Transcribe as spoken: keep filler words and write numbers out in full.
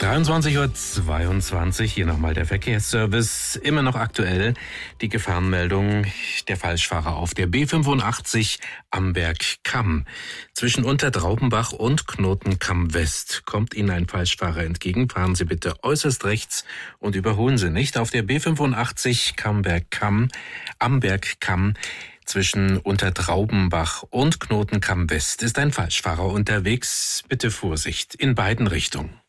dreiundzwanzig Uhr zweiundzwanzig, hier nochmal der Verkehrsservice. Immer noch aktuell die Gefahrenmeldung der Falschfahrer auf der B fünfundachtzig Amberg-Kamm. Zwischen Untertraubenbach und Knotenkamm West kommt Ihnen ein Falschfahrer entgegen. Fahren Sie bitte äußerst rechts und überholen Sie nicht. Auf der B fünfundachtzig Kamberg-Kamm, Amberg-Kamm. Zwischen Untertraubenbach und Knotenkamm West ist ein Falschfahrer unterwegs. Bitte Vorsicht in beiden Richtungen.